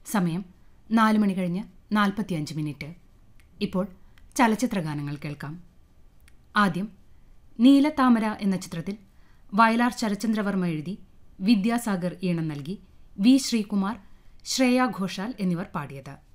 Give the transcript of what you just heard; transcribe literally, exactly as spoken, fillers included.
സമയം നാല് മണി കഴിഞ്ഞ് നാൽപ്പത്തിയഞ്ച് മിനിറ്റ്. ഇപ്പോൾ ചലച്ചിത്രഗാനങ്ങൾ കേൾക്കാം. ആദ്യം നീലത്താമര എന്ന ചിത്രത്തിൽ വയലാർ ശരചന്ദ്രവർമ്മ എഴുതി വിദ്യാസാഗർ ഈണം നൽകി വി ശ്രീകുമാർ, ശ്രേയ ഘോഷാൽ എന്നിവർ പാടിയത്.